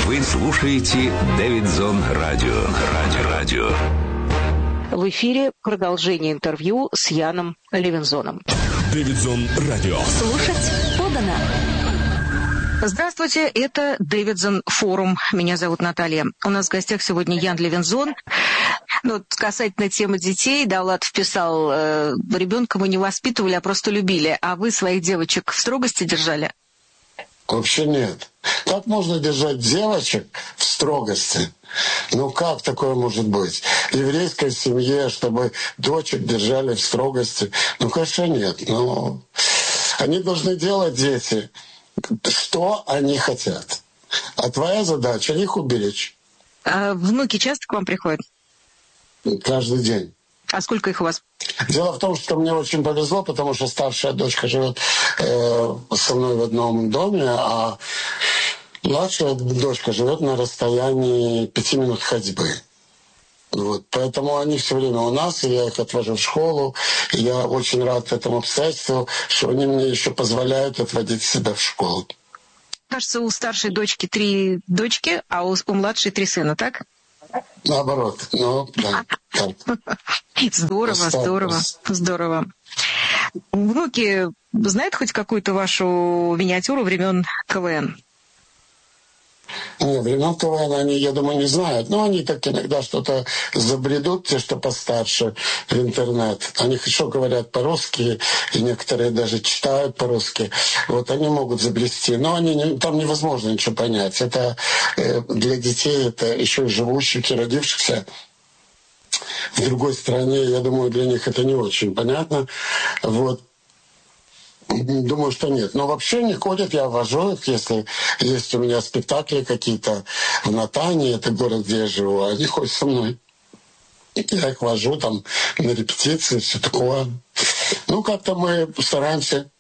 Вы слушаете Дэвидсон Радио. В эфире продолжение интервью с Яном Левинзоном. Дэвидсон Радио. Слушать подано. Здравствуйте, это Дэвидсон Форум. Меня зовут Наталья. У нас в гостях сегодня Ян Левинзон. Касательно темы детей, да, Влад вписал, ребенка мы не воспитывали, а просто любили. А вы своих девочек в строгости держали? Вообще нет. Как можно держать девочек в строгости? Ну как такое может быть? В еврейской семье, чтобы дочек держали в строгости? Ну, конечно, нет. Но они должны делать, дети, что они хотят. А твоя задача их уберечь. А внуки часто к вам приходят? Каждый день. А сколько их у вас? Дело в том, что мне очень повезло, потому что старшая дочка живет со мной в одном доме, а младшая дочка живет на расстоянии 5 минут ходьбы. Вот. Поэтому они все время у нас, и я их отвожу в школу. И я очень рад этому обстоятельству, что они мне еще позволяют отводить себя в школу. Кажется, у старшей дочки 3 дочки, а у младшей 3 сына, так? Наоборот, да. Здорово. Внуки знают хоть какую-то вашу миниатюру времен КВН? Не, времен КВН они, я думаю, не знают. Но они так иногда что-то забредут, те, что постарше, в интернет. Они хорошо говорят по-русски, и некоторые даже читают по-русски. Вот они могут забрести. Но там невозможно ничего понять. Это для детей, это еще и живущих, и родившихся в другой стране. Я думаю, для них это не очень понятно. Вот. Думаю, что нет. Но вообще не ходят, я вожу их, если есть у меня спектакли какие-то в Натане, это город, где я живу, они ходят со мной. Я их вожу там на репетиции, все такое. Как-то мы стараемся,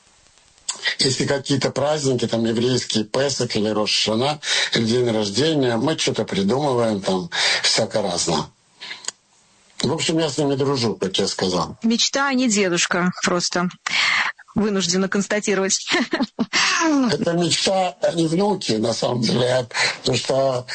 если какие-то праздники, там еврейские, Песах или Рош ха-Шана, или день рождения, мы что-то придумываем, там всяко разное. В общем, я с ними дружу, как я сказал. Мечта, а не дедушка, просто. Вынуждена констатировать. Это мечта, а не внуки, на самом деле. Потому что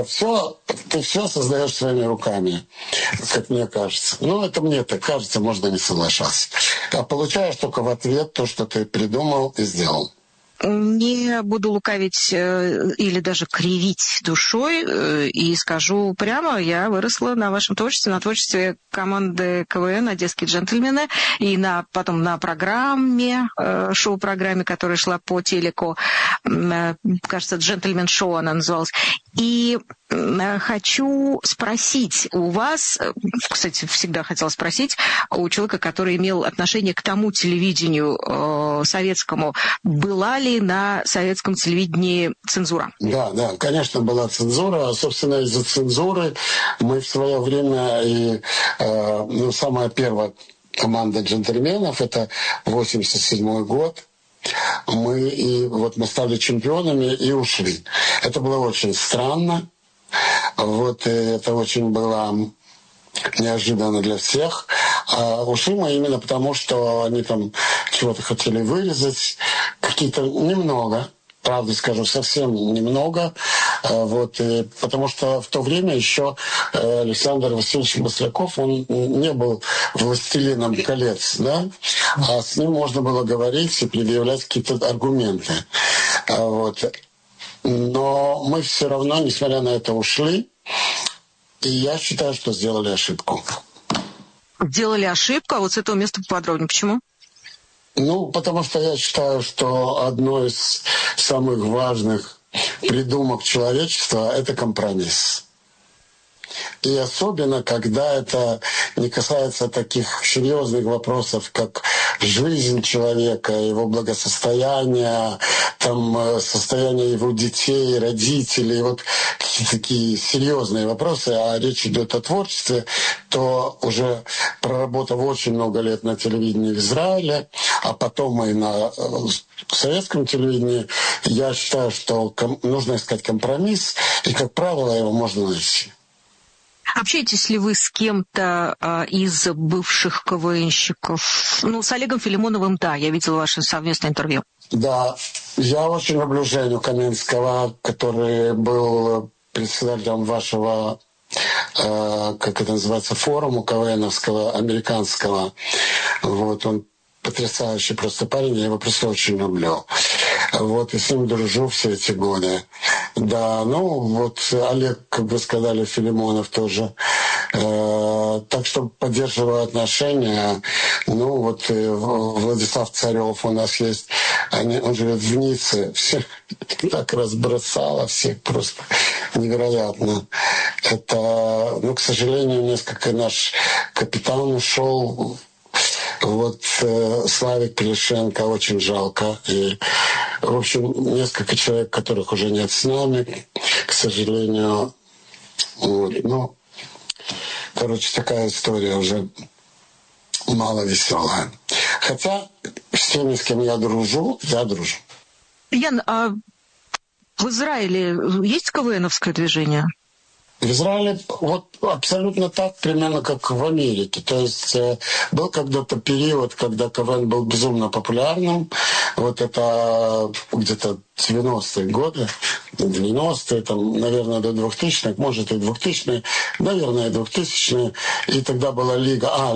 ты все создаешь своими руками, как мне кажется. Это мне так кажется, можно не соглашаться. А получаешь только в ответ то, что ты придумал и сделал. Не буду лукавить или даже кривить душой и скажу прямо, я выросла на вашем творчестве, на творчестве команды КВН «Одесские джентльмены» и потом на программе, шоу-программе, которая шла по телеку, кажется, «Джентльмен-шоу» она называлась. И хочу спросить у вас, кстати, всегда хотела спросить, у человека, который имел отношение к тому телевидению советскому, была ли на советском телевидении цензура? Да, конечно, была цензура. Собственно, из-за цензуры мы в свое время и самая первая команда джентльменов, это 87-й год, мы стали чемпионами и ушли. Это было очень странно. И это очень было неожиданно для всех. А ушли мы именно потому, что они там чего-то хотели вырезать. Какие-то немного, правда скажу, совсем немного. Потому что в то время еще Александр Васильевич Масляков, он не был властелином колец, да? А с ним можно было говорить и предъявлять какие-то аргументы. Но мы все равно, несмотря на это, ушли. И я считаю, что сделали ошибку. Делали ошибку? А вот с этого места поподробнее. Почему? Потому что я считаю, что одно из самых важных придумок человечества – это компромисс. И особенно, когда это не касается таких серьезных вопросов, как жизнь человека, его благосостояние, состояние его детей, родителей, какие-то такие серьезные вопросы, а речь идет о творчестве, то уже проработав очень много лет на телевидении в Израиле, а потом и на советском телевидении, я считаю, что нужно искать компромисс, и, как правило, его можно найти. Общаетесь ли вы с кем-то из бывших КВНщиков? С Олегом Филимоновым, да, я видела ваше совместное интервью. Да, Я очень люблю Женю Каменского, который был председателем вашего, как это называется, форума КВНовского, американского. Вот, он потрясающий просто парень, я его просто очень люблю. Вот, и с ним дружу все эти годы. Да, ну, вот Олег, как вы сказали, Филимонов тоже. Так что поддерживаю отношения. Ну, вот Владислав Царев у нас есть. Он живет в Ницце. Все так разбросало, всех просто невероятно. Это, ну, к сожалению, несколько наш капитан ушел. Вот Славик Плешенко, очень жалко. И, в общем, несколько человек, которых уже нет с нами, к сожалению. Вот, ну, короче, такая история уже мало веселая. Хотя с теми, с кем я дружу. Ян, а в Израиле есть КВНовское движение? В Израиле вот абсолютно так, примерно как в Америке. То есть был когда-то период, когда КВН был безумно популярным. Вот это где-то 90-е годы, 90-е, там, наверное, до 2000-х, может и 2000-е, наверное, 2000-е. И тогда была лига